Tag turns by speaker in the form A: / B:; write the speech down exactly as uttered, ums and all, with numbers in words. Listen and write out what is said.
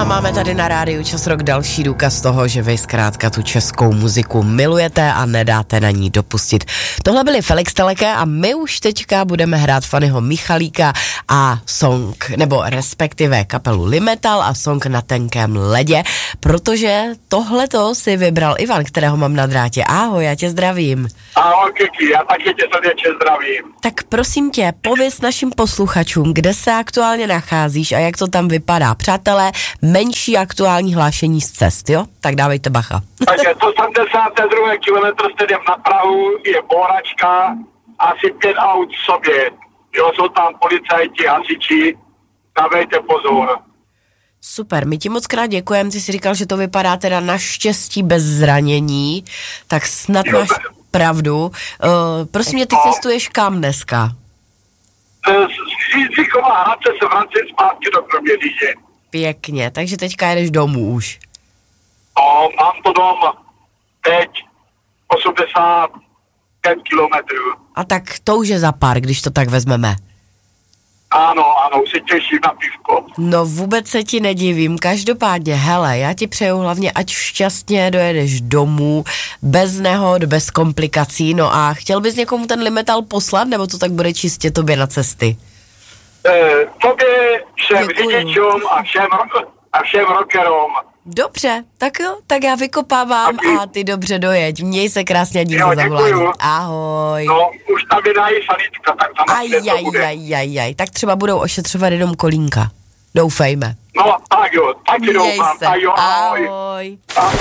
A: a máme tady na rádiu Čas Rock další důkaz toho, že vy zkrátka tu českou muziku milujete a nedáte na ní dopustit. Tohle byli Felix Teleke a my už teďka budeme hrát Fannyho Michalíka a song, nebo respektive kapelu Limetal a song Na tenkém ledě, protože tohleto si vybral Ivan, kterého mám na drátě. Ahoj, já tě zdravím.
B: Ahoj, Kiki, já taky tě srdečně zdravím.
A: Tak prosím tě, pověz našim posluchačům, kde se aktuálně nacházíš a jak to tam vypadá. Přátelé, menší aktuální hlášení z cest, jo? Tak dávejte bacha.
B: Takže sto sedmdesát dva kilometr středem na Prahu je bouračka, asi pět aut v sobě. Jo, jsou tam policajti, hasiči, dávejte pozor.
A: Super, my ti moc krát děkujeme, ty jsi říkal, že to vypadá teda naštěstí bez zranění, tak snad máš pravdu. Uh, prosím mě, ty cestuješ kam dneska?
B: Z Jindřichova Hradce se vracím zpátky do Kroměříže.
A: Pěkně, takže teďka jedeš domů už.
B: No, mám to doma teď osmdesát pět kilometrů.
A: A tak to už je za pár, když to tak vezmeme.
B: Ano, ano, už se těším na pivko.
A: No vůbec se ti nedivím, každopádně, hele, já ti přeju hlavně, ať šťastně dojedeš domů, bez nehod, bez komplikací, no a chtěl bys někomu ten Limetal poslat, nebo to tak bude čistě tobě na cesty?
B: Eh, tobě, všem řidičům a všem, a všem rockerům.
A: Dobře, tak jo, tak já vykopávám
B: Taky.
A: a ty dobře dojeď. Měj se krásně a díky
B: Jo,
A: za
B: děkuju.
A: zavolání. Ahoj.
B: No, už tam je dají sanitka, tak tam
A: Aj,
B: to
A: aj,
B: bude.
A: aj, aj, aj. Tak třeba budou ošetřovat jenom kolínka. Doufejme.
B: No, tak jo, taky
A: Měj
B: doufám.
A: se.
B: Tak jo, ahoj.
A: Ahoj.
B: ahoj.